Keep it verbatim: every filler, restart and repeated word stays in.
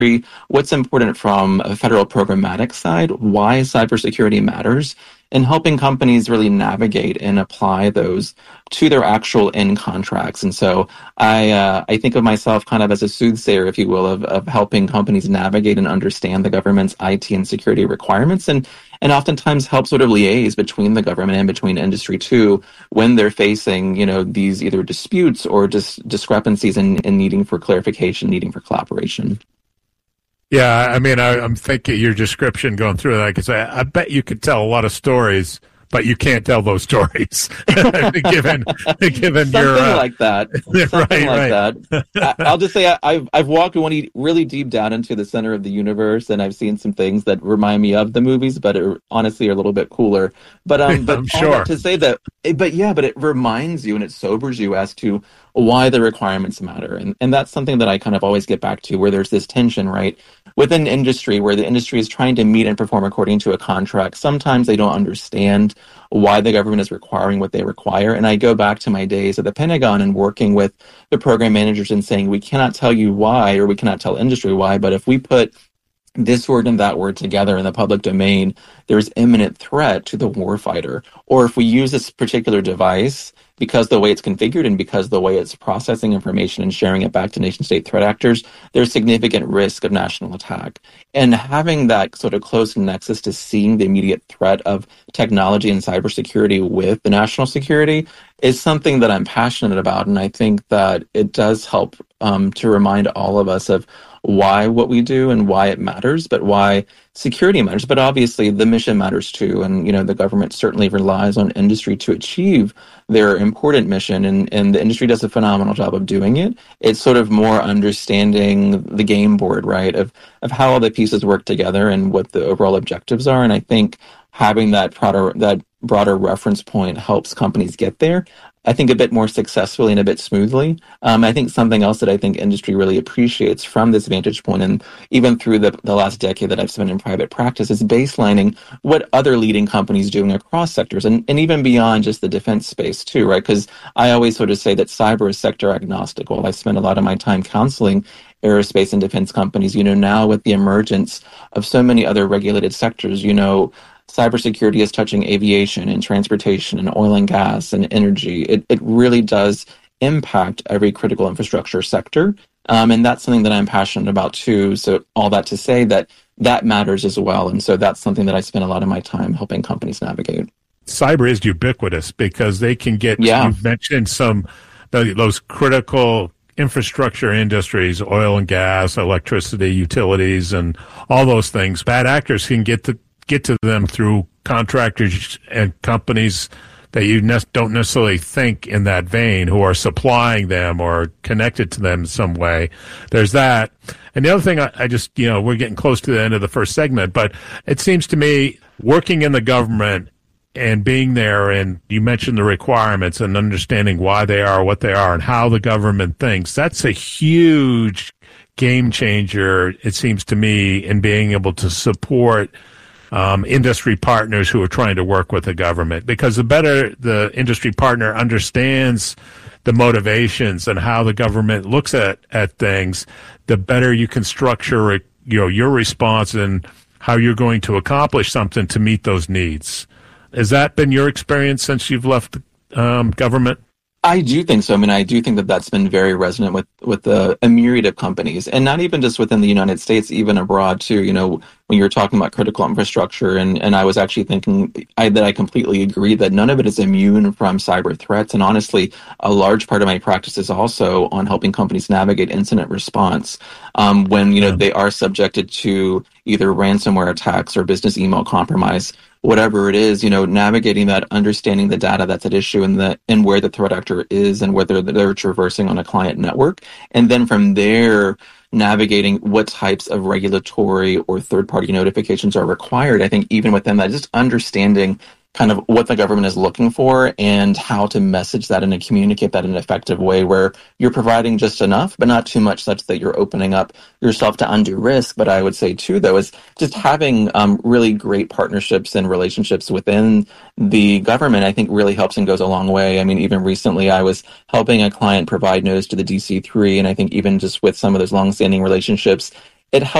what's important from a federal programmatic side, why cybersecurity matters, and helping companies really navigate and apply those to their actual end contracts. And so I uh, I think of myself kind of as a soothsayer, if you will, of, of helping companies navigate and understand the government's I T and security requirements, and and oftentimes help sort of liaise between the government and between industry too when they're facing, you know, these either disputes or just discrepancies in, in needing for clarification, needing for collaboration. Yeah, I mean, I, I'm thinking your description going through that, because I, I bet you could tell a lot of stories, but you can't tell those stories, given given Something your uh, like that. Something right, like right. that. I, I'll just say I, I've I've walked one really deep down into the center of the universe, and I've seen some things that remind me of the movies, but it, honestly are a little bit cooler. But um, but I'm all sure. that to say that, but yeah, but it reminds you and it sobers you as to why the requirements matter, and and that's something that I kind of always get back to, where there's this tension, right, within industry, where the industry is trying to meet and perform according to a contract. Sometimes they don't understand why the government is requiring what they require. And I go back to my days at the Pentagon and working with the program managers and saying, we cannot tell you why, or we cannot tell industry why, but if we put this word and that word together in the public domain, there's imminent threat to the warfighter. Or if we use this particular device, because the way it's configured and because the way it's processing information and sharing it back to nation-state threat actors, there's significant risk of national attack. And having that sort of close nexus to seeing the immediate threat of technology and cybersecurity with the national security is something that I'm passionate about. And I think that it does help um, to remind all of us of why what we do and why it matters, but why security matters. But obviously the mission matters too. And, you know, the government certainly relies on industry to achieve their important mission, and, and the industry does a phenomenal job of doing it. It's sort of more understanding the game board, right, of, of how all the pieces work together and what the overall objectives are. And I think having that broader, that broader reference point helps companies get there, I think, a bit more successfully and a bit smoothly. Um, I think something else that I think industry really appreciates from this vantage point, and even through the, the last decade that I've spent in private practice, is baselining what other leading companies doing across sectors, and, and even beyond just the defense space too, right? Because I always sort of say that cyber is sector agnostic. While I spend a lot of my time counseling aerospace and defense companies, you know, now with the emergence of so many other regulated sectors, you know, cybersecurity is touching aviation and transportation and oil and gas and energy. It it really does impact every critical infrastructure sector. Um, and that's something that I'm passionate about too. So all that to say that that matters as well. And so that's something that I spend a lot of my time helping companies navigate. Cyber is ubiquitous because they can get, yeah. you've mentioned some, those critical infrastructure industries, oil and gas, electricity, utilities, and all those things. Bad actors can get to get to them through contractors and companies that you ne- don't necessarily think in that vein, who are supplying them or connected to them in some way. There's that. And the other thing, I, I just, you know, we're getting close to the end of the first segment, but it seems to me working in the government and being there, and you mentioned the requirements and understanding why they are what they are and how the government thinks, that's a huge game changer, it seems to me, in being able to support Um, industry partners who are trying to work with the government. Because the better the industry partner understands the motivations and how the government looks at, at things, the better you can structure, you know, your response and how you're going to accomplish something to meet those needs. Has that been your experience since you've left um, government? I do think so. I mean, I do think that that's been very resonant with, with the, a myriad of companies, and not even just within the United States, even abroad too. You know, when you're talking about critical infrastructure, and, and I was actually thinking I, that I completely agree that none of it is immune from cyber threats. And honestly, a large part of my practice is also on helping companies navigate incident response um, when, you know, yeah. they are subjected to either ransomware attacks or business email compromise. Whatever it is, you know, navigating that, understanding the data that's at issue and the and where the threat actor is and whether they're traversing on a client network. And then from there, navigating what types of regulatory or third-party notifications are required. I think even within that, just understanding kind of what the government is looking for and how to message that and to communicate that in an effective way where you're providing just enough, but not too much such that you're opening up yourself to undue risk. But I would say too, though, is just having um, really great partnerships and relationships within the government, I think really helps and goes a long way. I mean, even recently I was helping a client provide notice to the D C three, and I think even just with some of those longstanding relationships, it helps